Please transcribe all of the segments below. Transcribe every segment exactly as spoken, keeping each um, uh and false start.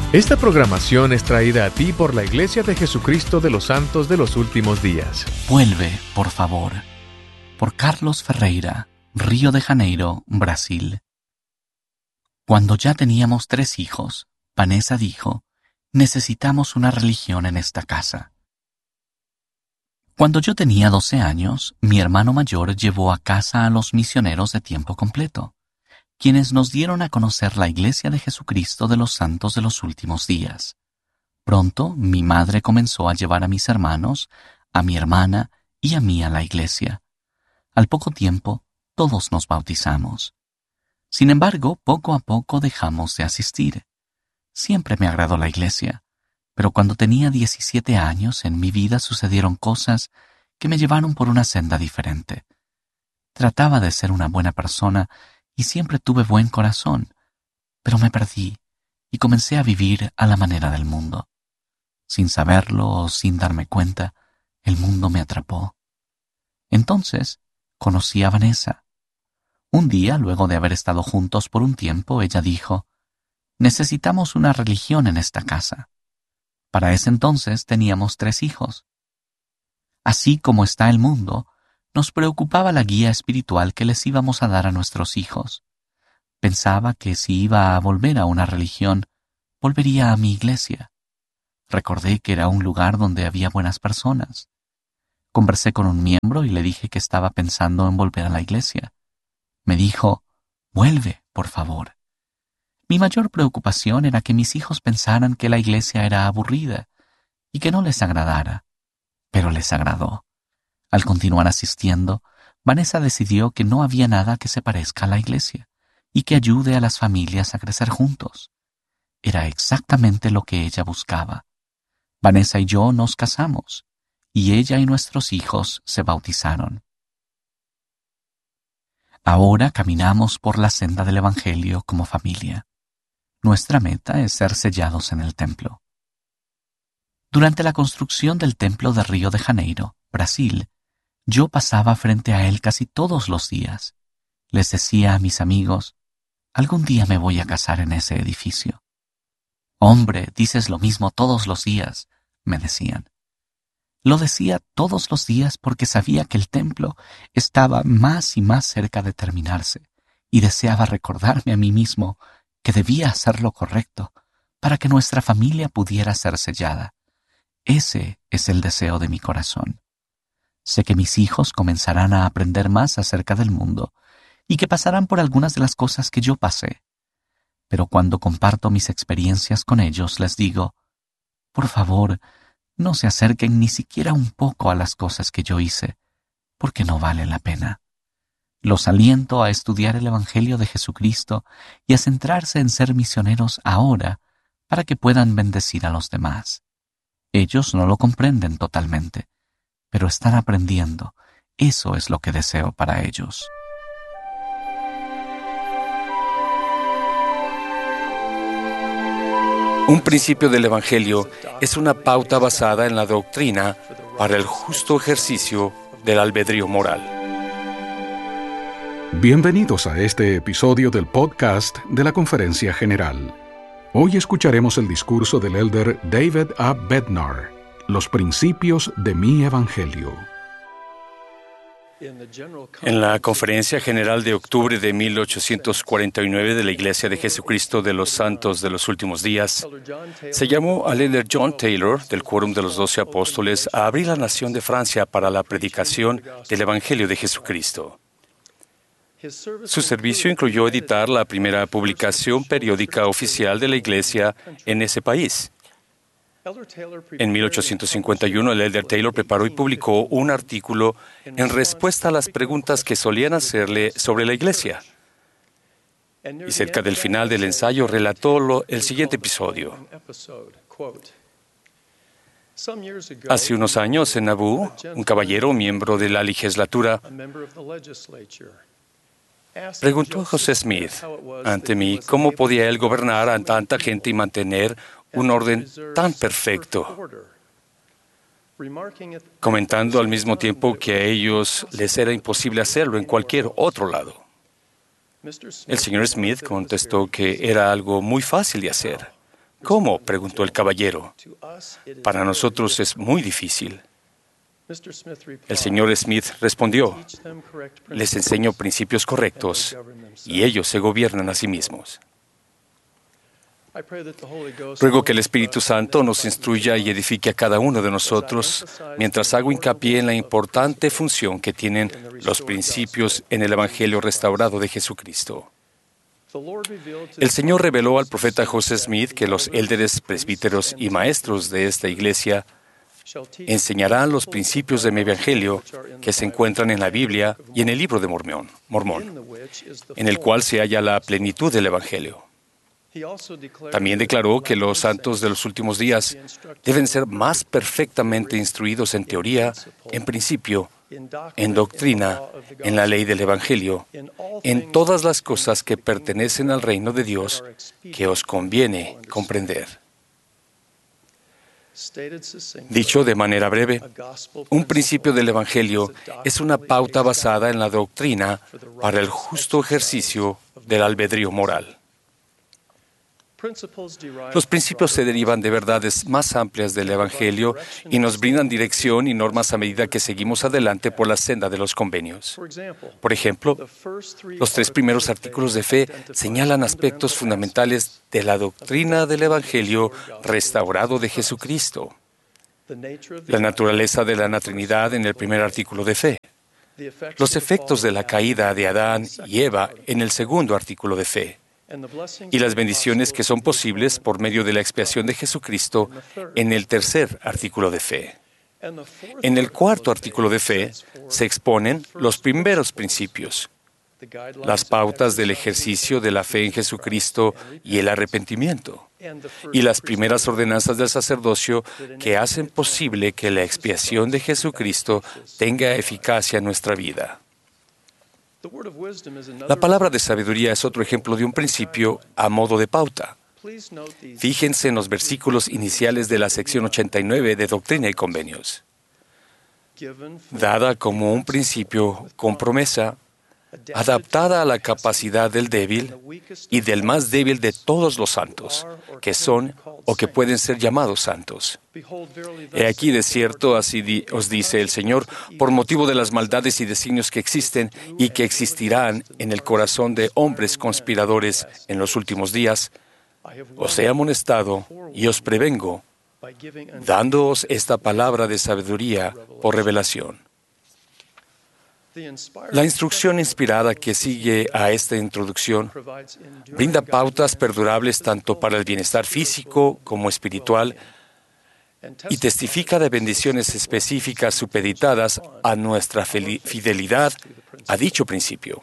Esta programación es traída a ti por la Iglesia de Jesucristo de los Santos de los Últimos Días. Vuelve, por favor. Por Carlos Ferreira, Río de Janeiro, Brasil. Cuando ya teníamos tres hijos, Vanessa dijo, necesitamos una religión en esta casa. Cuando yo tenía doce años, mi hermano mayor llevó a casa a los misioneros de tiempo completo, quienes nos dieron a conocer la Iglesia de Jesucristo de los Santos de los Últimos Días. Pronto, mi madre comenzó a llevar a mis hermanos, a mi hermana y a mí a la iglesia. Al poco tiempo, todos nos bautizamos. Sin embargo, poco a poco dejamos de asistir. Siempre me agradó la iglesia, pero cuando tenía diecisiete años, en mi vida sucedieron cosas que me llevaron por una senda diferente. Trataba de ser una buena persona y siempre tuve buen corazón, pero me perdí y comencé a vivir a la manera del mundo. Sin saberlo o sin darme cuenta, el mundo me atrapó. Entonces, conocí a Vanessa. Un día, luego de haber estado juntos por un tiempo, ella dijo, necesitamos una religión en esta casa. Para ese entonces teníamos tres hijos. Así como está el mundo, nos preocupaba la guía espiritual que les íbamos a dar a nuestros hijos. Pensaba que si iba a volver a una religión, volvería a mi iglesia. Recordé que era un lugar donde había buenas personas. Conversé con un miembro y le dije que estaba pensando en volver a la iglesia. Me dijo, vuelve, por favor. Mi mayor preocupación era que mis hijos pensaran que la iglesia era aburrida y que no les agradara. Pero les agradó. Al continuar asistiendo, Vanessa decidió que no había nada que se parezca a la iglesia y que ayude a las familias a crecer juntos. Era exactamente lo que ella buscaba. Vanessa y yo nos casamos, y ella y nuestros hijos se bautizaron. Ahora caminamos por la senda del Evangelio como familia. Nuestra meta es ser sellados en el templo. Durante la construcción del templo de Río de Janeiro, Brasil, yo pasaba frente a él casi todos los días. Les decía a mis amigos, algún día me voy a casar en ese edificio. Hombre, dices lo mismo todos los días, me decían. Lo decía todos los días porque sabía que el templo estaba más y más cerca de terminarse y deseaba recordarme a mí mismo que debía hacer lo correcto para que nuestra familia pudiera ser sellada. Ese es el deseo de mi corazón. Sé que mis hijos comenzarán a aprender más acerca del mundo y que pasarán por algunas de las cosas que yo pasé. Pero cuando comparto mis experiencias con ellos, les digo, por favor, no se acerquen ni siquiera un poco a las cosas que yo hice, porque no vale la pena. Los aliento a estudiar el Evangelio de Jesucristo y a centrarse en ser misioneros ahora para que puedan bendecir a los demás. Ellos no lo comprenden totalmente, pero están aprendiendo. Eso es lo que deseo para ellos. Un principio del Evangelio es una pauta basada en la doctrina para el justo ejercicio del albedrío moral. Bienvenidos a este episodio del podcast de la Conferencia General. Hoy escucharemos el discurso del elder David A. Bednar, Los principios de mi Evangelio. En la Conferencia General de octubre de mil ochocientos cuarenta y nueve de la Iglesia de Jesucristo de los Santos de los Últimos Días, se llamó al elder John Taylor, del Quórum de los Doce Apóstoles, a abrir la nación de Francia para la predicación del Evangelio de Jesucristo. Su servicio incluyó editar la primera publicación periódica oficial de la Iglesia en ese país. En mil ochocientos cincuenta y uno, el elder Taylor preparó y publicó un artículo en respuesta a las preguntas que solían hacerle sobre la Iglesia. Y cerca del final del ensayo relató lo, el siguiente episodio. Hace unos años, en Nauvoo, un caballero, miembro de la legislatura, preguntó a José Smith ante mí cómo podía él gobernar a tanta gente y mantener un orden tan perfecto, comentando al mismo tiempo que a ellos les era imposible hacerlo en cualquier otro lado. El señor Smith contestó que era algo muy fácil de hacer, ¿Cómo?, preguntó el caballero. Para nosotros es muy difícil. El señor Smith respondió, les enseño principios correctos y ellos se gobiernan a sí mismos. Ruego que el Espíritu Santo nos instruya y edifique a cada uno de nosotros mientras hago hincapié en la importante función que tienen los principios en el Evangelio restaurado de Jesucristo. El Señor reveló al profeta José Smith que los élderes, presbíteros y maestros de esta iglesia enseñarán los principios de mi Evangelio que se encuentran en la Biblia y en el libro de Mormón, Mormón, en el cual se halla la plenitud del Evangelio. También declaró que los santos de los últimos días deben ser más perfectamente instruidos en teoría, en principio, en doctrina, en la ley del Evangelio, en todas las cosas que pertenecen al reino de Dios que os conviene comprender. Dicho de manera breve, un principio del Evangelio es una pauta basada en la doctrina para el justo ejercicio del albedrío moral. Los principios se derivan de verdades más amplias del Evangelio y nos brindan dirección y normas a medida que seguimos adelante por la senda de los convenios. Por ejemplo, los tres primeros artículos de fe señalan aspectos fundamentales de la doctrina del Evangelio restaurado de Jesucristo. La naturaleza de la Trinidad en el primer artículo de fe. Los efectos de la caída de Adán y Eva en el segundo artículo de fe. Y las bendiciones que son posibles por medio de la expiación de Jesucristo en el tercer artículo de fe. En el cuarto artículo de fe se exponen los primeros principios, las pautas del ejercicio de la fe en Jesucristo y el arrepentimiento, y las primeras ordenanzas del sacerdocio que hacen posible que la expiación de Jesucristo tenga eficacia en nuestra vida. La palabra de sabiduría es otro ejemplo de un principio a modo de pauta. Fíjense en los versículos iniciales de la sección ochenta y nueve de Doctrina y Convenios. Dada como un principio con promesa, adaptada a la capacidad del débil y del más débil de todos los santos, que son o que pueden ser llamados santos. He aquí de cierto, así di- os dice el Señor, por motivo de las maldades y designios que existen y que existirán en el corazón de hombres conspiradores en los últimos días, os he amonestado y os prevengo, dándoos esta palabra de sabiduría por revelación. La instrucción inspirada que sigue a esta introducción brinda pautas perdurables tanto para el bienestar físico como espiritual y testifica de bendiciones específicas supeditadas a nuestra fidelidad a dicho principio.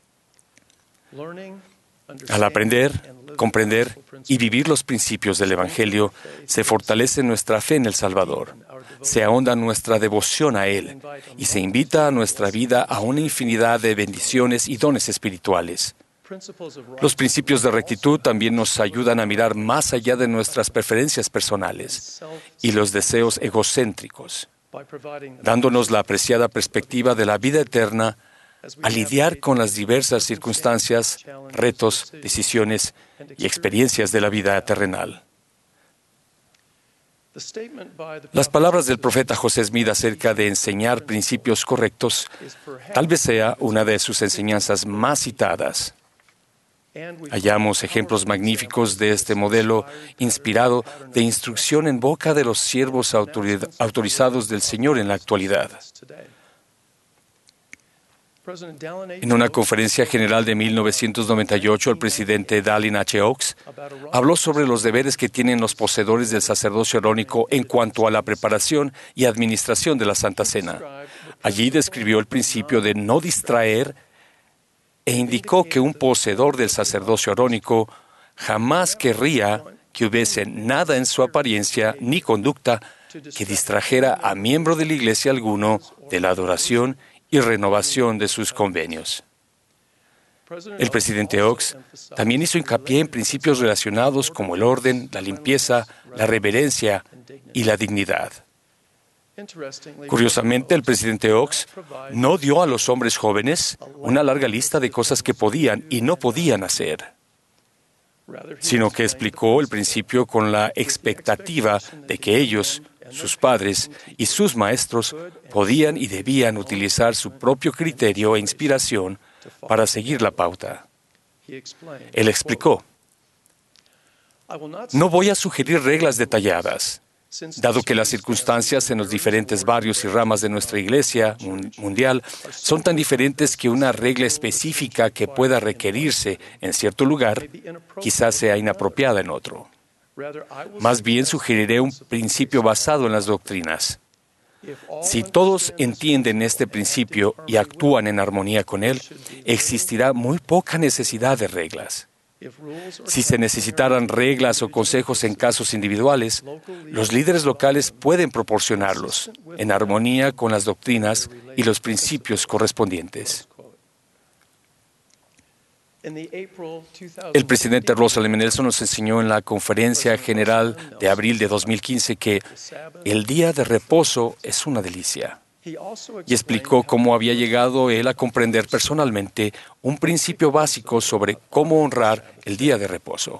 Al aprender, comprender y vivir los principios del Evangelio, se fortalece nuestra fe en el Salvador, se ahonda nuestra devoción a Él y se invita a nuestra vida a una infinidad de bendiciones y dones espirituales. Los principios de rectitud también nos ayudan a mirar más allá de nuestras preferencias personales y los deseos egocéntricos, dándonos la apreciada perspectiva de la vida eterna a lidiar con las diversas circunstancias, retos, decisiones y experiencias de la vida terrenal. Las palabras del profeta José Smith acerca de enseñar principios correctos tal vez sea una de sus enseñanzas más citadas. Hallamos ejemplos magníficos de este modelo inspirado de instrucción en boca de los siervos autorid- autorizados del Señor en la actualidad. En una conferencia general de mil novecientos noventa y ocho, el presidente Dallin H. Oaks habló sobre los deberes que tienen los poseedores del sacerdocio arónico en cuanto a la preparación y administración de la Santa Cena. Allí describió el principio de no distraer e indicó que un poseedor del sacerdocio arónico jamás querría que hubiese nada en su apariencia ni conducta que distrajera a miembro de la iglesia alguno de la adoración y renovación de sus convenios. El presidente Oaks también hizo hincapié en principios relacionados como el orden, la limpieza, la reverencia y la dignidad. Curiosamente, el presidente Oaks no dio a los hombres jóvenes una larga lista de cosas que podían y no podían hacer. sino que explicó el principio con la expectativa de que ellos, sus padres y sus maestros podían y debían utilizar su propio criterio e inspiración para seguir la pauta. Él explicó: no voy a sugerir reglas detalladas, dado que las circunstancias en los diferentes barrios y ramas de nuestra iglesia mundial son tan diferentes que una regla específica que pueda requerirse en cierto lugar quizás sea inapropiada en otro. Más bien sugeriré un principio basado en las doctrinas. Si todos entienden este principio y actúan en armonía con él, existirá muy poca necesidad de reglas. Si se necesitaran reglas o consejos en casos individuales, los líderes locales pueden proporcionarlos, en armonía con las doctrinas y los principios correspondientes. El presidente Russell M. Nelson nos enseñó en la Conferencia General de abril de dos mil quince que el día de reposo es una delicia. Y explicó cómo había llegado él a comprender personalmente un principio básico sobre cómo honrar el día de reposo.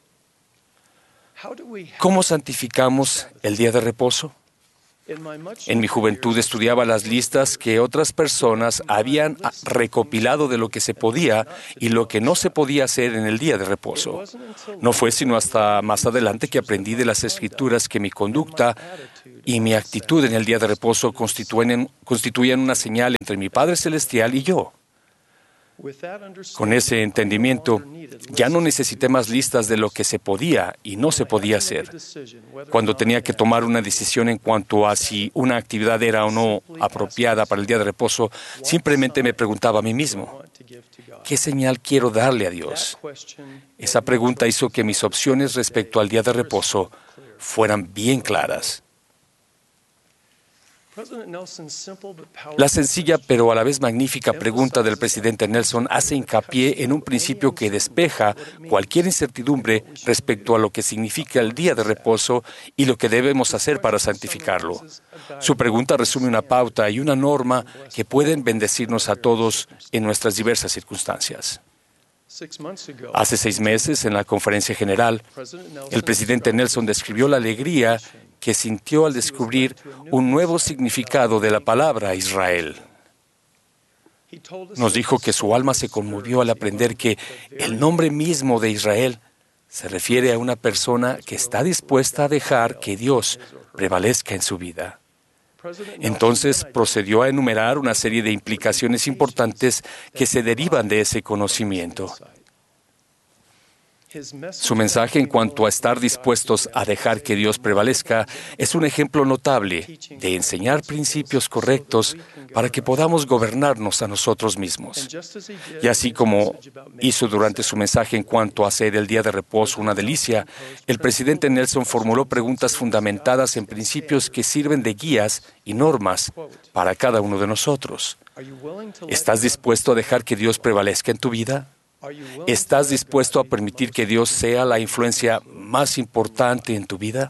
¿Cómo santificamos el día de reposo? En mi juventud estudiaba las listas que otras personas habían recopilado de lo que se podía y lo que no se podía hacer en el día de reposo. No fue sino hasta más adelante que aprendí de las Escrituras que mi conducta y mi actitud en el día de reposo constituían, constituían una señal entre mi Padre Celestial y yo. Con ese entendimiento, ya no necesité más listas de lo que se podía y no se podía hacer. Cuando tenía que tomar una decisión en cuanto a si una actividad era o no apropiada para el día de reposo, simplemente me preguntaba a mí mismo: ¿qué señal quiero darle a Dios? Esa pregunta hizo que mis opciones respecto al día de reposo fueran bien claras. La sencilla pero a la vez magnífica pregunta del presidente Nelson hace hincapié en un principio que despeja cualquier incertidumbre respecto a lo que significa el día de reposo y lo que debemos hacer para santificarlo. Su pregunta resume una pauta y una norma que pueden bendecirnos a todos en nuestras diversas circunstancias. Hace seis meses, en la Conferencia General, el presidente Nelson describió la alegría que sintió al descubrir un nuevo significado de la palabra Israel. Nos dijo que su alma se conmovió al aprender que el nombre mismo de Israel se refiere a una persona que está dispuesta a dejar que Dios prevalezca en su vida. Entonces procedió a enumerar una serie de implicaciones importantes que se derivan de ese conocimiento. Su mensaje en cuanto a estar dispuestos a dejar que Dios prevalezca es un ejemplo notable de enseñar principios correctos para que podamos gobernarnos a nosotros mismos. Y así como hizo durante su mensaje en cuanto a hacer el día de reposo una delicia, el presidente Nelson formuló preguntas fundamentadas en principios que sirven de guías y normas para cada uno de nosotros. ¿Estás dispuesto a dejar que Dios prevalezca en tu vida? ¿Estás dispuesto a permitir que Dios sea la influencia más importante en tu vida?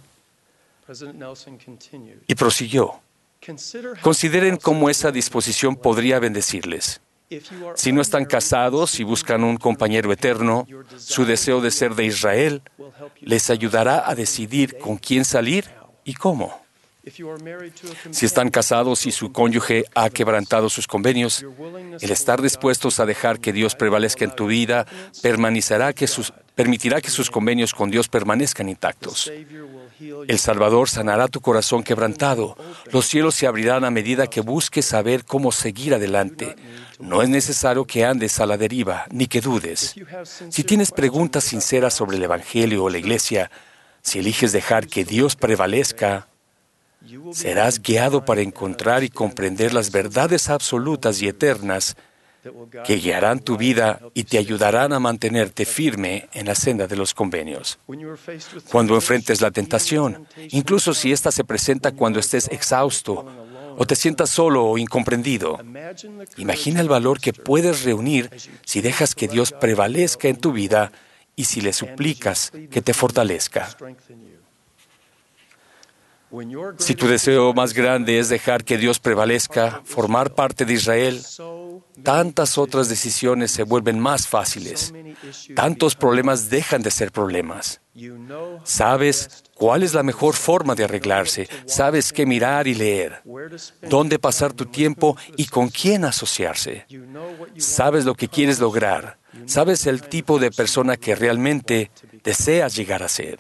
Y prosiguió: consideren cómo esa disposición podría bendecirles. Si no están casados y buscan un compañero eterno, su deseo de ser de Israel les ayudará a decidir con quién salir y cómo. Si están casados y su cónyuge ha quebrantado sus convenios, el estar dispuestos a dejar que Dios prevalezca en tu vida permanecerá que sus, permitirá que sus convenios con Dios permanezcan intactos. El Salvador sanará tu corazón quebrantado. Los cielos se abrirán a medida que busques saber cómo seguir adelante. No es necesario que andes a la deriva, ni que dudes. Si tienes preguntas sinceras sobre el Evangelio o la Iglesia, si eliges dejar que Dios prevalezca, serás guiado para encontrar y comprender las verdades absolutas y eternas que guiarán tu vida y te ayudarán a mantenerte firme en la senda de los convenios. Cuando enfrentes la tentación, incluso si ésta se presenta cuando estés exhausto o te sientas solo o incomprendido, imagina el valor que puedes reunir si dejas que Dios prevalezca en tu vida y si le suplicas que te fortalezca. Si tu deseo más grande es dejar que Dios prevalezca, formar parte de Israel, tantas otras decisiones se vuelven más fáciles. Tantos problemas dejan de ser problemas. Sabes cuál es la mejor forma de arreglarse. Sabes qué mirar y leer, dónde pasar tu tiempo y con quién asociarse. Sabes lo que quieres lograr. Sabes el tipo de persona que realmente deseas llegar a ser.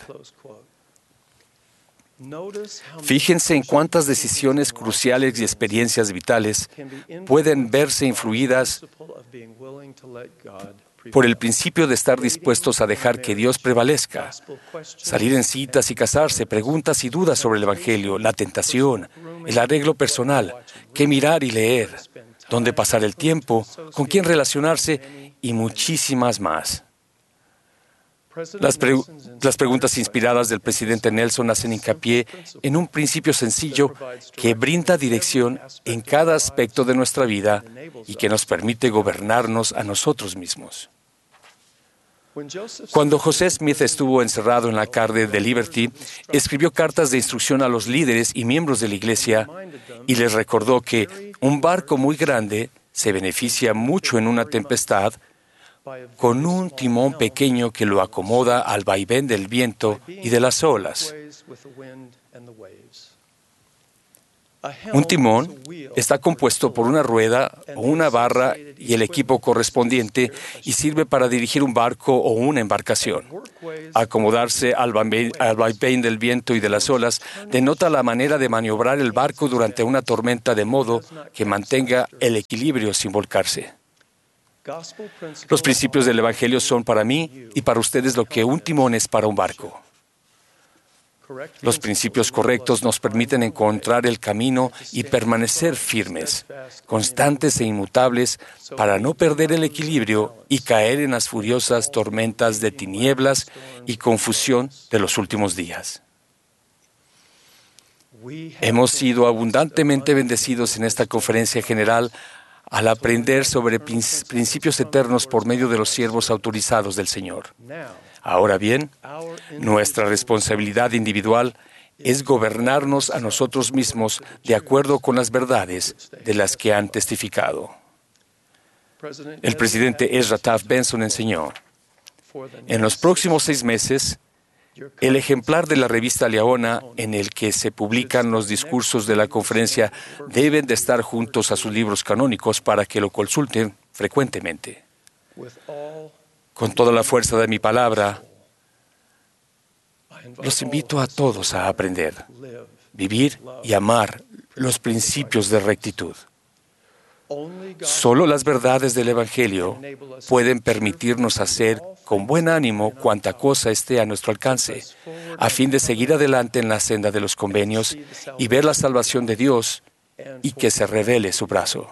Fíjense en cuántas decisiones cruciales y experiencias vitales pueden verse influidas por el principio de estar dispuestos a dejar que Dios prevalezca. Salir en citas y casarse, preguntas y dudas sobre el Evangelio, la tentación, el arreglo personal, qué mirar y leer, dónde pasar el tiempo, con quién relacionarse y muchísimas más. Las, pre- las preguntas inspiradas del presidente Nelson hacen hincapié en un principio sencillo que brinda dirección en cada aspecto de nuestra vida y que nos permite gobernarnos a nosotros mismos. Cuando José Smith estuvo encerrado en la cárcel de Liberty, escribió cartas de instrucción a los líderes y miembros de la iglesia y les recordó que un barco muy grande se beneficia mucho en una tempestad con un timón pequeño que lo acomoda al vaivén del viento y de las olas. Un timón está compuesto por una rueda o una barra y el equipo correspondiente y sirve para dirigir un barco o una embarcación. Acomodarse al vaivén, al vaivén del viento y de las olas denota la manera de maniobrar el barco durante una tormenta de modo que mantenga el equilibrio sin volcarse. Los principios del Evangelio son para mí y para ustedes lo que un timón es para un barco. Los principios correctos nos permiten encontrar el camino y permanecer firmes, constantes e inmutables para no perder el equilibrio y caer en las furiosas tormentas de tinieblas y confusión de los últimos días. Hemos sido abundantemente bendecidos en esta conferencia general al aprender sobre principios eternos por medio de los siervos autorizados del Señor. Ahora bien, nuestra responsabilidad individual es gobernarnos a nosotros mismos de acuerdo con las verdades de las que han testificado. El presidente Ezra Taft Benson enseñó: en los próximos seis meses, el ejemplar de la revista Leona en el que se publican los discursos de la conferencia deben de estar juntos a sus libros canónicos para que lo consulten frecuentemente. Con toda la fuerza de mi palabra, los invito a todos a aprender, vivir y amar los principios de rectitud. Solo las verdades del Evangelio pueden permitirnos hacer con buen ánimo cuanta cosa esté a nuestro alcance, a fin de seguir adelante en la senda de los convenios y ver la salvación de Dios y que se revele su brazo.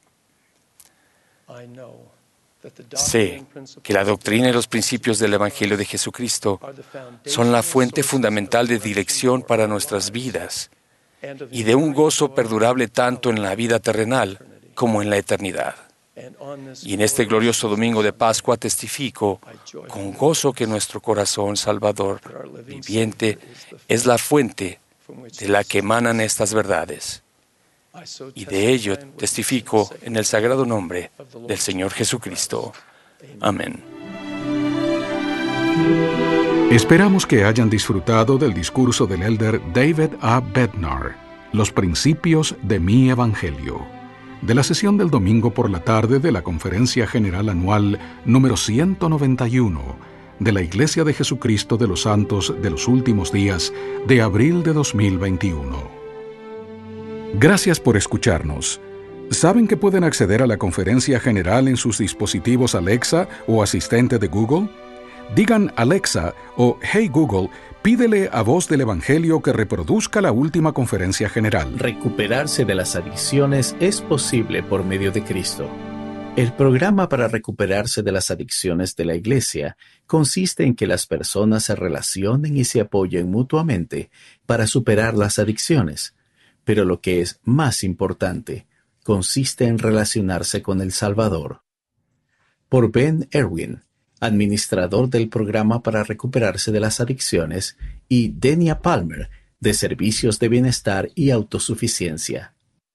Sé que la doctrina y los principios del Evangelio de Jesucristo son la fuente fundamental de dirección para nuestras vidas y de un gozo perdurable tanto en la vida terrenal como en la eternidad. Y en este glorioso domingo de Pascua testifico con gozo que nuestro corazón salvador viviente es la fuente de la que emanan estas verdades. Y de ello testifico en el sagrado nombre del Señor Jesucristo. Amén. Esperamos que hayan disfrutado del discurso del elder David A. Bednar, Los principios de mi Evangelio, de la sesión del domingo por la tarde de la Conferencia General Anual número ciento noventa y uno de la Iglesia de Jesucristo de los Santos de los Últimos Días de abril de dos mil veintiuno. Gracias por escucharnos. ¿Saben que pueden acceder a la conferencia general en sus dispositivos Alexa o asistente de Google? Digan Alexa o Hey Google, pídele a Voz del Evangelio que reproduzca la última conferencia general. Recuperarse de las adicciones es posible por medio de Cristo. El programa para recuperarse de las adicciones de la Iglesia consiste en que las personas se relacionen y se apoyen mutuamente para superar las adicciones. Pero lo que es más importante, consiste en relacionarse con el Salvador. Por Ben Erwin, administrador del programa para recuperarse de las adicciones, y Denia Palmer, de servicios de bienestar y autosuficiencia.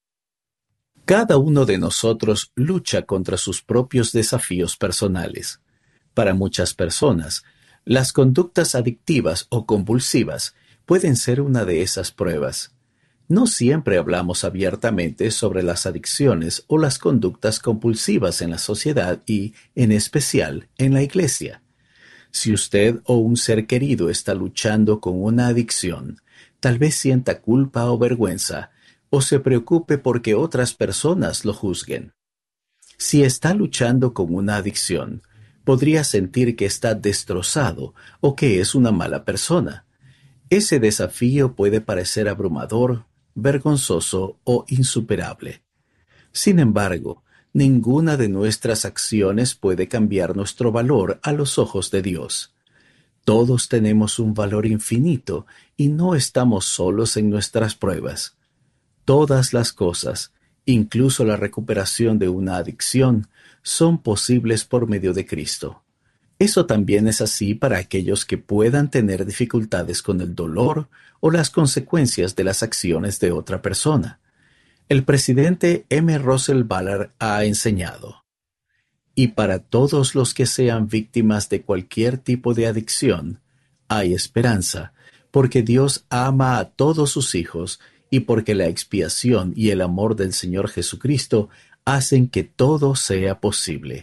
Cada uno de nosotros lucha contra sus propios desafíos personales. Para muchas personas, las conductas adictivas o compulsivas pueden ser una de esas pruebas. No siempre hablamos abiertamente sobre las adicciones o las conductas compulsivas en la sociedad y, en especial, en la iglesia. Si usted o un ser querido está luchando con una adicción, tal vez sienta culpa o vergüenza, o se preocupe porque otras personas lo juzguen. Si está luchando con una adicción, podría sentir que está destrozado o que es una mala persona. Ese desafío puede parecer abrumador, vergonzoso o insuperable. Sin embargo, ninguna de nuestras acciones puede cambiar nuestro valor a los ojos de Dios. Todos tenemos un valor infinito y no estamos solos en nuestras pruebas. Todas las cosas, incluso la recuperación de una adicción, son posibles por medio de Cristo. Eso también es así para aquellos que puedan tener dificultades con el dolor o las consecuencias de las acciones de otra persona. El presidente M. Russell Ballard ha enseñado: y para todos los que sean víctimas de cualquier tipo de adicción, hay esperanza, porque Dios ama a todos sus hijos y porque la expiación y el amor del Señor Jesucristo hacen que todo sea posible.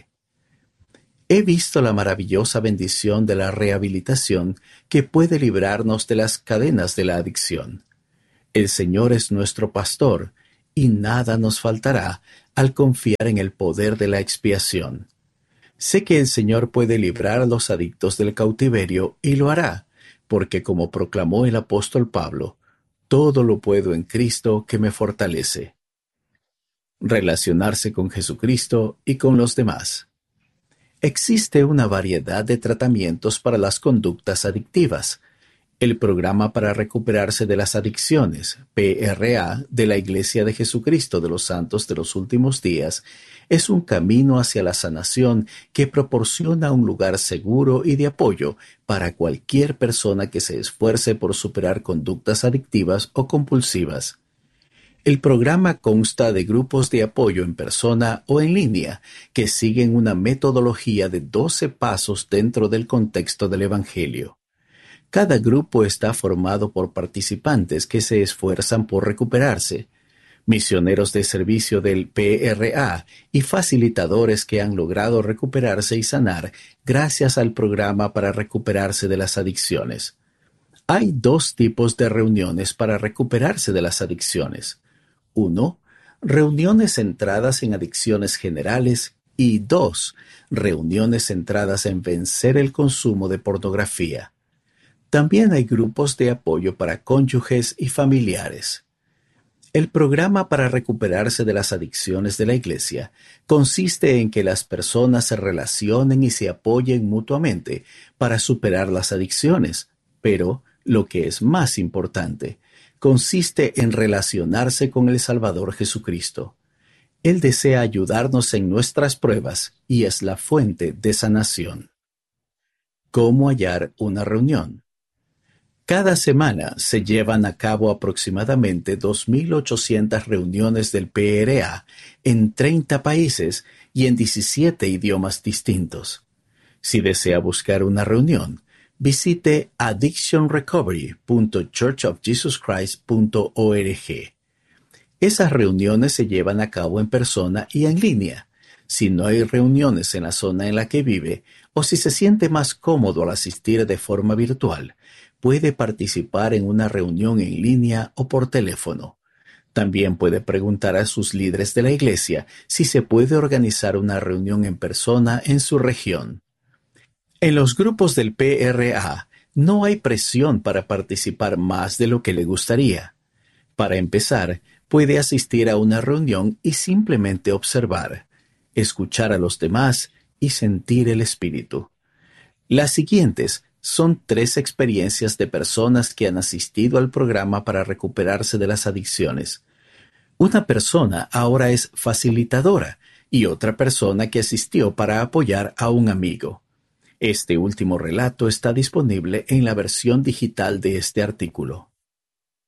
He visto la maravillosa bendición de la rehabilitación que puede librarnos de las cadenas de la adicción. El Señor es nuestro pastor, y nada nos faltará al confiar en el poder de la expiación. Sé que el Señor puede librar a los adictos del cautiverio y lo hará, porque como proclamó el apóstol Pablo, todo lo puedo en Cristo que me fortalece. Relacionarse con Jesucristo y con los demás. Existe una variedad de tratamientos para las conductas adictivas. El Programa para Recuperarse de las Adicciones, P R A, de la Iglesia de Jesucristo de los Santos de los Últimos Días, es un camino hacia la sanación que proporciona un lugar seguro y de apoyo para cualquier persona que se esfuerce por superar conductas adictivas o compulsivas. El programa consta de grupos de apoyo en persona o en línea que siguen una metodología de doce pasos dentro del contexto del Evangelio. Cada grupo está formado por participantes que se esfuerzan por recuperarse, misioneros de servicio del P R A y facilitadores que han logrado recuperarse y sanar gracias al Programa para Recuperarse de las Adicciones. Hay dos tipos de reuniones para recuperarse de las adicciones. Uno, reuniones centradas en adicciones generales y dos, reuniones centradas en vencer el consumo de pornografía. También hay grupos de apoyo para cónyuges y familiares. El Programa para Recuperarse de las Adicciones de la Iglesia consiste en que las personas se relacionen y se apoyen mutuamente para superar las adicciones, pero, lo que es más importante, consiste en relacionarse con el Salvador Jesucristo. Él desea ayudarnos en nuestras pruebas y es la fuente de sanación. ¿Cómo hallar una reunión? Cada semana se llevan a cabo aproximadamente dos mil ochocientas reuniones del P R A en treinta países y en diecisiete idiomas distintos. Si desea buscar una reunión, visite addiction recovery punto church of jesus christ punto org. Esas reuniones se llevan a cabo en persona y en línea. Si no hay reuniones en la zona en la que vive, o si se siente más cómodo al asistir de forma virtual, puede participar en una reunión en línea o por teléfono. También puede preguntar a sus líderes de la iglesia si se puede organizar una reunión en persona en su región. En los grupos del P R A no hay presión para participar más de lo que le gustaría. Para empezar, puede asistir a una reunión y simplemente observar, escuchar a los demás y sentir el espíritu. Las siguientes son tres experiencias de personas que han asistido al programa para recuperarse de las adicciones. Una persona ahora es facilitadora y otra persona que asistió para apoyar a un amigo. Este último relato está disponible en la versión digital de este artículo.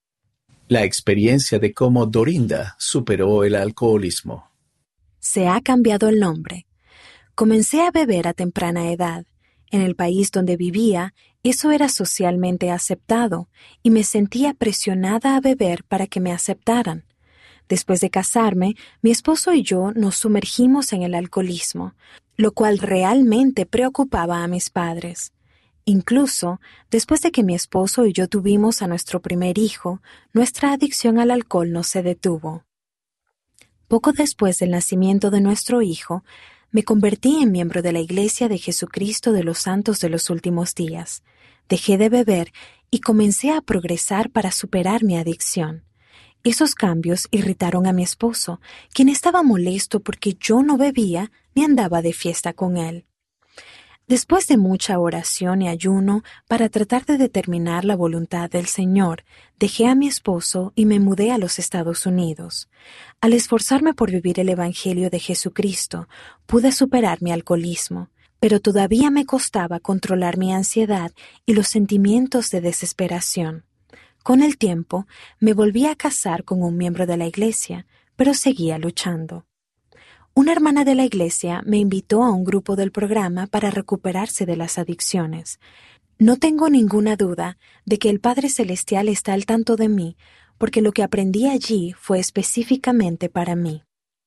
La experiencia de cómo Dorinda superó el alcoholismo. Se ha cambiado el nombre. Comencé a beber a temprana edad. En el país donde vivía, eso era socialmente aceptado y me sentía presionada a beber para que me aceptaran. Después de casarme, mi esposo y yo nos sumergimos en el alcoholismo, lo cual realmente preocupaba a mis padres. Incluso, después de que mi esposo y yo tuvimos a nuestro primer hijo, nuestra adicción al alcohol no se detuvo. Poco después del nacimiento de nuestro hijo, me convertí en miembro de la Iglesia de Jesucristo de los Santos de los Últimos Días. Dejé de beber y comencé a progresar para superar mi adicción. Esos cambios irritaron a mi esposo, quien estaba molesto porque yo no bebía ni andaba de fiesta con él. Después de mucha oración y ayuno para tratar de determinar la voluntad del Señor, dejé a mi esposo y me mudé a los Estados Unidos. Al esforzarme por vivir el Evangelio de Jesucristo, pude superar mi alcoholismo, pero todavía me costaba controlar mi ansiedad y los sentimientos de desesperación. Con el tiempo, me volví a casar con un miembro de la iglesia, pero seguía luchando. Una hermana de la iglesia me invitó a un grupo del programa para recuperarse de las adicciones. No tengo ninguna duda de que el Padre Celestial está al tanto de mí, porque lo que aprendí allí fue específicamente para mí.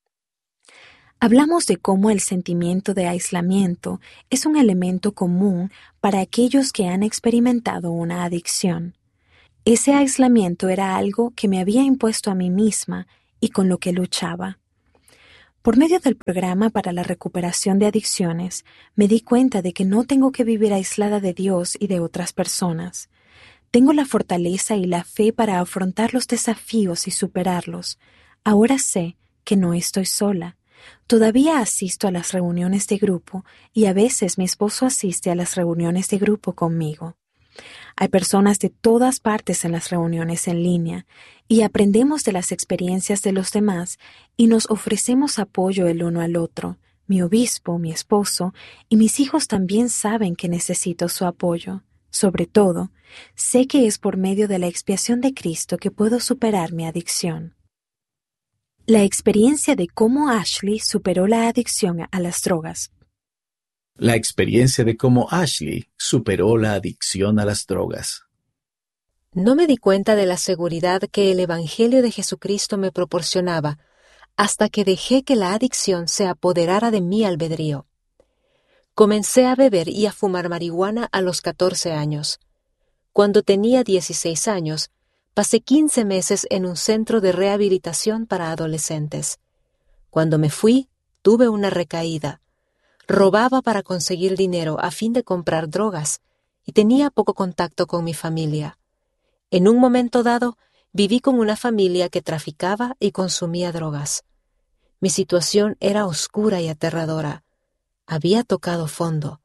Hablamos de cómo el sentimiento de aislamiento es un elemento común para aquellos que han experimentado una adicción. Ese aislamiento era algo que me había impuesto a mí misma y con lo que luchaba. Por medio del programa para la recuperación de adicciones, me di cuenta de que no tengo que vivir aislada de Dios y de otras personas. Tengo la fortaleza y la fe para afrontar los desafíos y superarlos. Ahora sé que no estoy sola. Todavía asisto a las reuniones de grupo y a veces mi esposo asiste a las reuniones de grupo conmigo. Hay personas de todas partes en las reuniones en línea y aprendemos de las experiencias de los demás y nos ofrecemos apoyo el uno al otro. Mi obispo, mi esposo y mis hijos también saben que necesito su apoyo. Sobre todo, sé que es por medio de la expiación de Cristo que puedo superar mi adicción. La experiencia de cómo Ashley superó la adicción a las drogas. La experiencia de cómo Ashley superó la adicción a las drogas. No me di cuenta de la seguridad que el Evangelio de Jesucristo me proporcionaba hasta que dejé que la adicción se apoderara de mi albedrío. Comencé a beber y a fumar marihuana a los catorce años. Cuando tenía dieciséis años, pasé quince meses en un centro de rehabilitación para adolescentes. Cuando me fui, tuve una recaída. Robaba para conseguir dinero a fin de comprar drogas y tenía poco contacto con mi familia. En un momento dado, viví con una familia que traficaba y consumía drogas. Mi situación era oscura y aterradora. Había tocado fondo.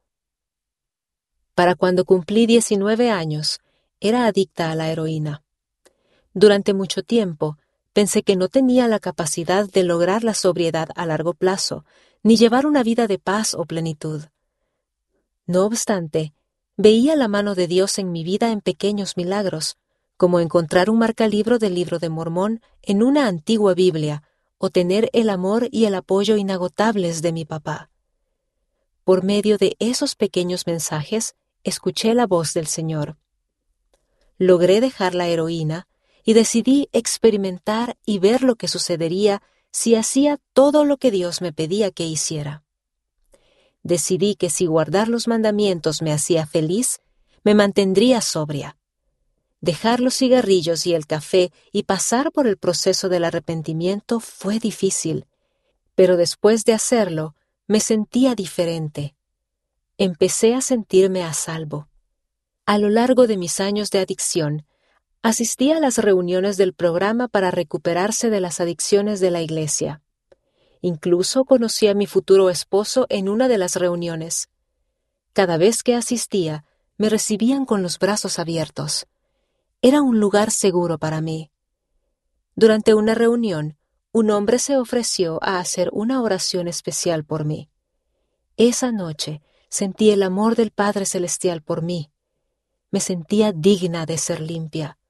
Para cuando cumplí diecinueve años, era adicta a la heroína. Durante mucho tiempo, pensé que no tenía la capacidad de lograr la sobriedad a largo plazo, ni llevar una vida de paz o plenitud. No obstante, veía la mano de Dios en mi vida en pequeños milagros, como encontrar un marcalibro del Libro de Mormón en una antigua Biblia, o tener el amor y el apoyo inagotables de mi papá. Por medio de esos pequeños mensajes, escuché la voz del Señor. Logré dejar la heroína y decidí experimentar y ver lo que sucedería si hacía todo lo que Dios me pedía que hiciera. Decidí que si guardar los mandamientos me hacía feliz, me mantendría sobria. Dejar los cigarrillos y el café y pasar por el proceso del arrepentimiento fue difícil, pero después de hacerlo, me sentía diferente. Empecé a sentirme a salvo. A lo largo de mis años de adicción, asistí a las reuniones del programa para recuperarse de las adicciones de la iglesia. Incluso conocí a mi futuro esposo en una de las reuniones. Cada vez que asistía, me recibían con los brazos abiertos. Era un lugar seguro para mí. Durante una reunión, un hombre se ofreció a hacer una oración especial por mí. Esa noche sentí el amor del Padre Celestial por mí. Me sentía digna de ser limpia.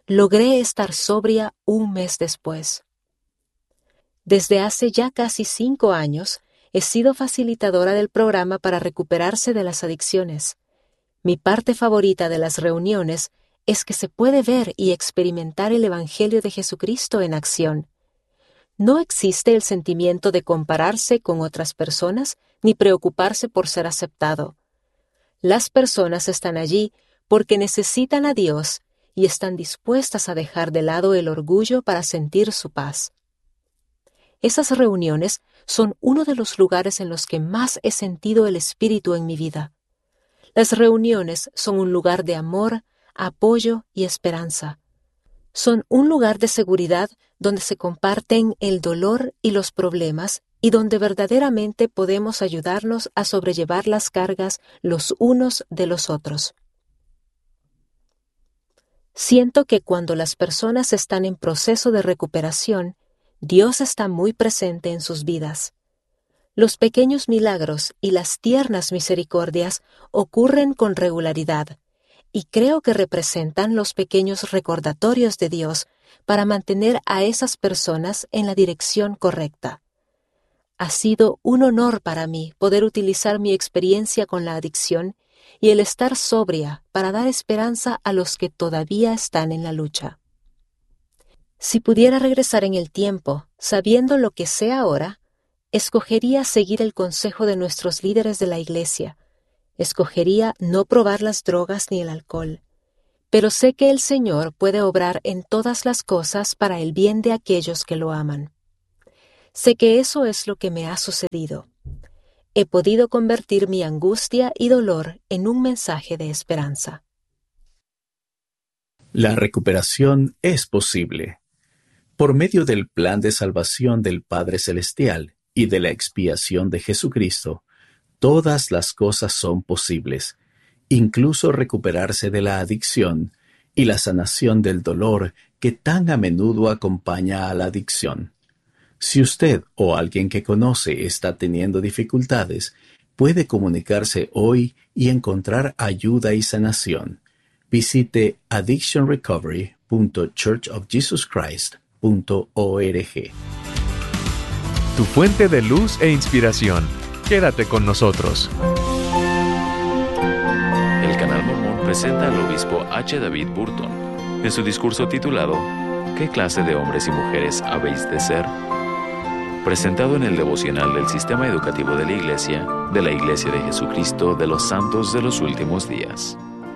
logré estar sobria un mes después. Desde hace ya casi cinco años, he sido facilitadora del programa para recuperarse de las adicciones. Mi parte favorita de las reuniones es que se puede ver y experimentar el Evangelio de Jesucristo en acción. No existe el sentimiento de compararse con otras personas ni preocuparse por ser aceptado. Las personas están allí porque necesitan a Dios y están dispuestas a dejar de lado el orgullo para sentir su paz. Esas reuniones son uno de los lugares en los que más he sentido el Espíritu en mi vida. Las reuniones son un lugar de amor, apoyo y esperanza. Son un lugar de seguridad donde se comparten el dolor y los problemas y donde verdaderamente podemos ayudarnos a sobrellevar las cargas los unos de los otros. Siento que cuando las personas están en proceso de recuperación, Dios está muy presente en sus vidas. Los pequeños milagros y las tiernas misericordias ocurren con regularidad, y creo que representan los pequeños recordatorios de Dios para mantener a esas personas en la dirección correcta. Ha sido un honor para mí poder utilizar mi experiencia con la adicción y el estar sobria para dar esperanza a los que todavía están en la lucha. Si pudiera regresar en el tiempo, sabiendo lo que sé ahora, escogería seguir el consejo de nuestros líderes de la Iglesia. Escogería no probar las drogas ni el alcohol. Pero sé que el Señor puede obrar en todas las cosas para el bien de aquellos que lo aman. Sé que eso es lo que me ha sucedido. He podido convertir mi angustia y dolor en un mensaje de esperanza. La recuperación es posible. Por medio del plan de salvación del Padre Celestial y de la expiación de Jesucristo, todas las cosas son posibles, incluso recuperarse de la adicción y la sanación del dolor que tan a menudo acompaña a la adicción. Si usted o alguien que conoce está teniendo dificultades, puede comunicarse hoy y encontrar ayuda y sanación. Visite addiction recovery punto church of jesus christ punto org. Tu fuente de luz e inspiración. Quédate con nosotros. El Canal Mormón presenta al obispo H. David Burton en su discurso titulado ¿Qué clase de hombres y mujeres habéis de ser?, presentado en el devocional del Sistema Educativo de la Iglesia, de la Iglesia de Jesucristo de los Santos de los Últimos Días.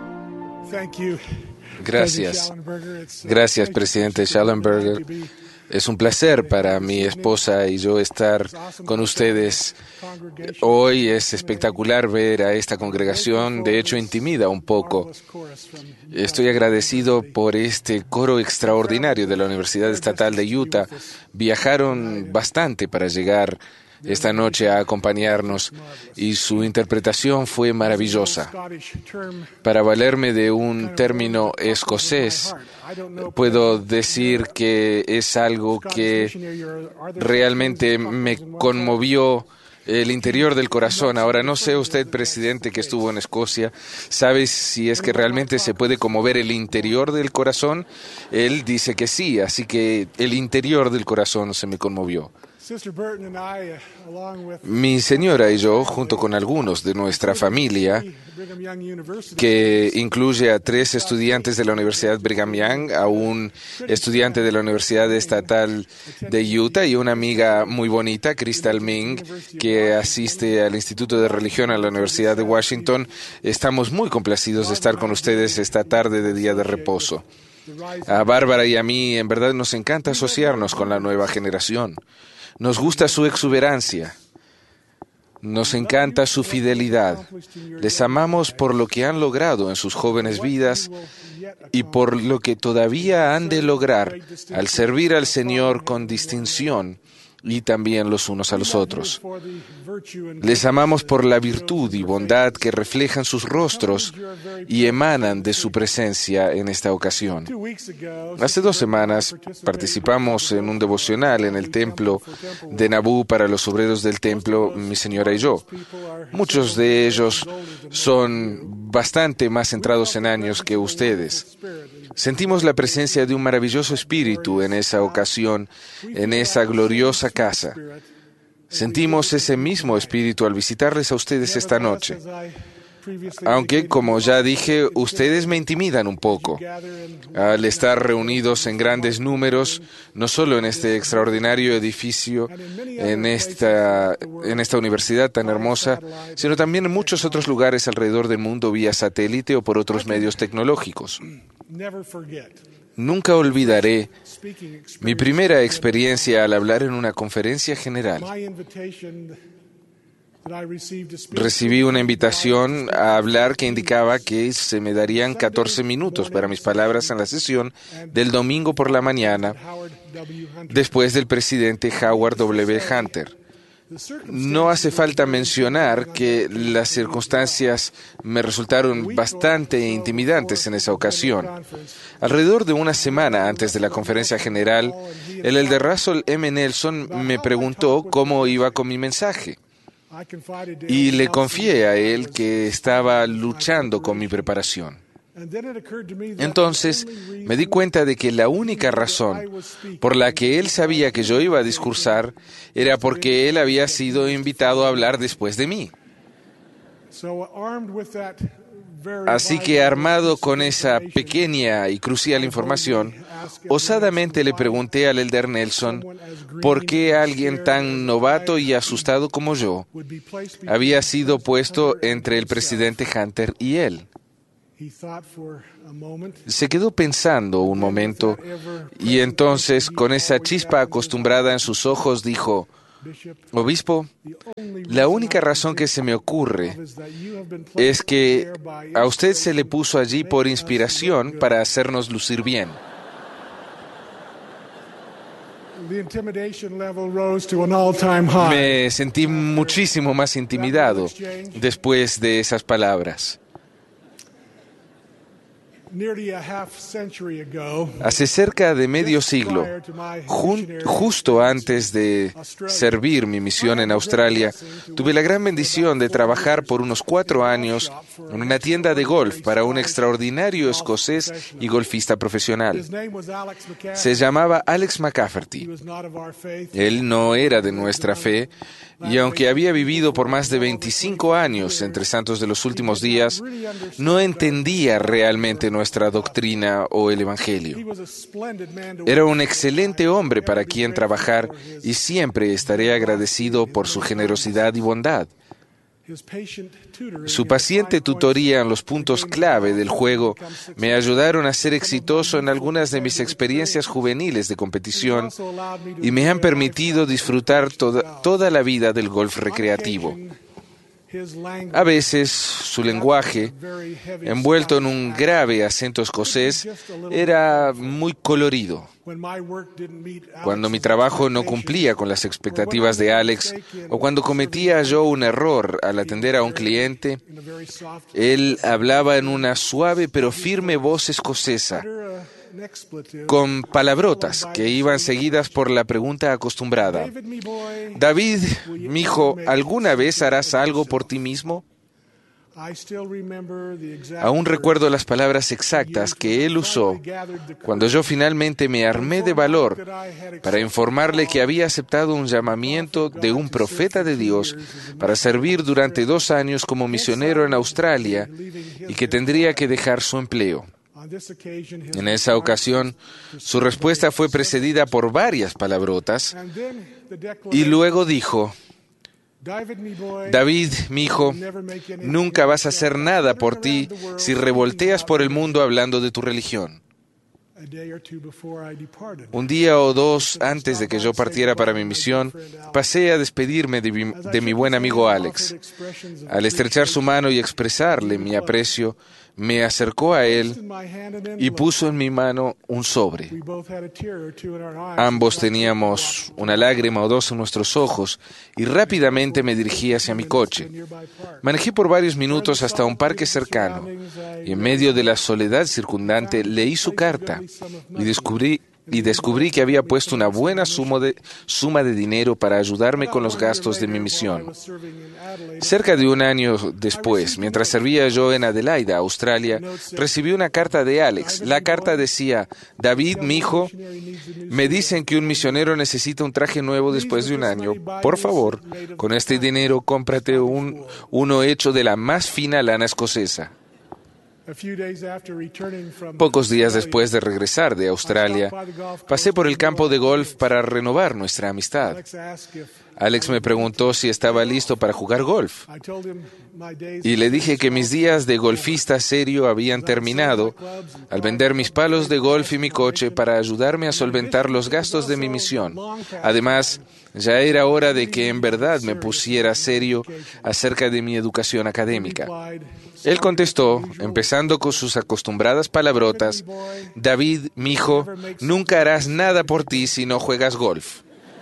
Gracias. Gracias, presidente Schallenberger. Es un placer para mi esposa y yo estar con ustedes. Hoy es espectacular ver a esta congregación, de hecho intimida un poco. Estoy agradecido por este coro extraordinario de la Universidad Estatal de Utah. Viajaron bastante para llegar esta noche a acompañarnos y su interpretación fue maravillosa. Para valerme de un término escocés, puedo decir que es algo que realmente me conmovió el interior del corazón. Ahora, no sé usted, presidente, que estuvo en Escocia, ¿sabe si es que realmente se puede conmover el interior del corazón? Él dice que sí, así que el interior del corazón se me conmovió. Mi señora y yo, junto con algunos de nuestra familia, que incluye a tres estudiantes de la Universidad Brigham Young, a un estudiante de la Universidad Estatal de Utah y una amiga muy bonita, Crystal Ming, que asiste al Instituto de Religión a la Universidad de Washington, estamos muy complacidos de estar con ustedes esta tarde de día de reposo. A Bárbara y a mí, en verdad, nos encanta asociarnos con la nueva generación. Nos gusta su exuberancia. Nos encanta su fidelidad. Les amamos por lo que han logrado en sus jóvenes vidas y por lo que todavía han de lograr al servir al Señor con distinción y también los unos a los otros. Les amamos por la virtud y bondad que reflejan sus rostros y emanan de su presencia en esta ocasión. Hace dos semanas participamos en un devocional en el templo de Nabú para los obreros del templo, mi señora y yo. Muchos de ellos son bastante más centrados en años que ustedes. Sentimos la presencia de un maravilloso espíritu en esa ocasión, en esa gloriosa casa. Sentimos ese mismo espíritu al visitarles a ustedes esta noche. Aunque, como ya dije, ustedes me intimidan un poco. Al estar reunidos en grandes números, no solo en este extraordinario edificio, en esta, en esta universidad tan hermosa, sino también en muchos otros lugares alrededor del mundo vía satélite o por otros medios tecnológicos. Nunca olvidaré mi primera experiencia al hablar en una conferencia general. Recibí una invitación a hablar que indicaba que se me darían catorce minutos para mis palabras en la sesión del domingo por la mañana, después del presidente Howard W. Hunter. No hace falta mencionar que las circunstancias me resultaron bastante intimidantes en esa ocasión. Alrededor de una semana antes de la conferencia general, el elder Russell M. Nelson me preguntó cómo iba con mi mensaje. Y le confié a él que estaba luchando con mi preparación. Entonces me di cuenta de que la única razón por la que él sabía que yo iba a discursar era porque él había sido invitado a hablar después de mí. Así que, armado con esa pequeña y crucial información, osadamente le pregunté al elder Nelson por qué alguien tan novato y asustado como yo había sido puesto entre el presidente Hunter y él. Se quedó pensando un momento y entonces, con esa chispa acostumbrada en sus ojos, dijo: Obispo, la única razón que se me ocurre es que a usted se le puso allí por inspiración para hacernos lucir bien. Me sentí muchísimo más intimidado después de esas palabras. Hace cerca de medio siglo, jun- justo antes de servir mi misión en Australia, tuve la gran bendición de trabajar por unos cuatro años en una tienda de golf para un extraordinario escocés y golfista profesional. Se llamaba Alex McCafferty. Él no era de nuestra fe, y aunque había vivido por más de veinticinco años entre santos de los últimos días, no entendía realmente nuestra doctrina o el Evangelio. Era un excelente hombre para quien trabajar y siempre estaré agradecido por su generosidad y bondad. Su paciente tutoría en los puntos clave del juego me ayudaron a ser exitoso en algunas de mis experiencias juveniles de competición y me han permitido disfrutar toda, toda la vida del golf recreativo. A veces, su lenguaje, envuelto en un grave acento escocés, era muy colorido. Cuando mi trabajo no cumplía con las expectativas de Alex, o cuando cometía yo un error al atender a un cliente, él hablaba en una suave pero firme voz escocesa, con palabrotas que iban seguidas por la pregunta acostumbrada: David, mijo, ¿alguna vez harás algo por ti mismo? Aún recuerdo las palabras exactas que él usó cuando yo finalmente me armé de valor para informarle que había aceptado un llamamiento de un profeta de Dios para servir durante dos años como misionero en Australia y que tendría que dejar su empleo. En esa ocasión, su respuesta fue precedida por varias palabrotas y luego dijo: David, mi hijo, nunca vas a hacer nada por ti si revolteas por el mundo hablando de tu religión. Un día o dos antes de que yo partiera para mi misión, pasé a despedirme de mi, de mi buen amigo Alex. Al estrechar su mano y expresarle mi aprecio, me acercó a él y puso en mi mano un sobre. Ambos teníamos una lágrima o dos en nuestros ojos y rápidamente me dirigí hacia mi coche. Manejé por varios minutos hasta un parque cercano y en medio de la soledad circundante leí su carta y descubrí y descubrí que había puesto una buena suma de, suma de dinero para ayudarme con los gastos de mi misión. Cerca de un año después, mientras servía yo en Adelaida, Australia, recibí una carta de Alex. La carta decía: David, mi hijo, me dicen que un misionero necesita un traje nuevo después de un año. Por favor, con este dinero cómprate un, uno hecho de la más fina lana escocesa. Pocos días después de regresar de Australia, pasé por el campo de golf para renovar nuestra amistad. Alex me preguntó si estaba listo para jugar golf. Y le dije que mis días de golfista serio habían terminado al vender mis palos de golf y mi coche para ayudarme a solventar los gastos de mi misión. Además, ya era hora de que en verdad me pusiera serio acerca de mi educación académica. Él contestó, empezando con sus acostumbradas palabrotas: David, mi hijo, nunca harás nada por ti si no juegas golf.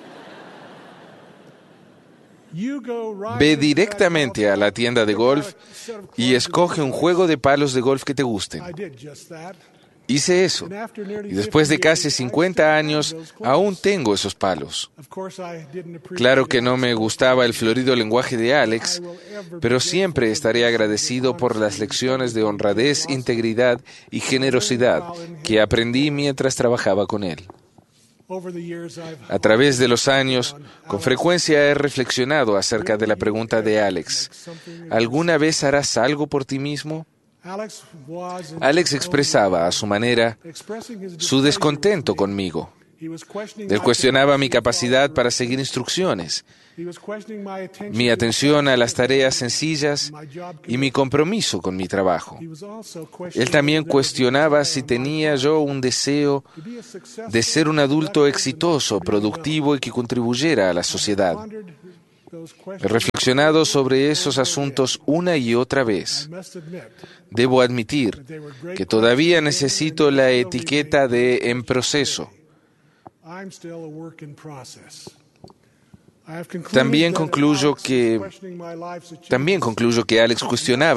Ve directamente a la tienda de golf y escoge un juego de palos de golf que te gusten. Hice eso, y después de casi cincuenta años, aún tengo esos palos. Claro que no me gustaba el florido lenguaje de Alex, pero siempre estaré agradecido por las lecciones de honradez, integridad y generosidad que aprendí mientras trabajaba con él. A través de los años, con frecuencia he reflexionado acerca de la pregunta de Alex: ¿alguna vez harás algo por ti mismo? Alex expresaba a su manera su descontento conmigo. Él cuestionaba mi capacidad para seguir instrucciones, mi atención a las tareas sencillas y mi compromiso con mi trabajo. Él también cuestionaba si tenía yo un deseo de ser un adulto exitoso, productivo y que contribuyera a la sociedad. He reflexionado sobre esos asuntos una y otra vez. Debo admitir que todavía necesito la etiqueta de en proceso. También concluyo que, también concluyo que Alex cuestionaba